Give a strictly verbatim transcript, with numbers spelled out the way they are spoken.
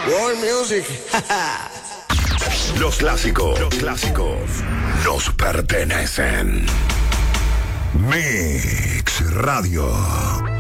World Music. Los clásicos, los clásicos nos pertenecen. Mix Radio.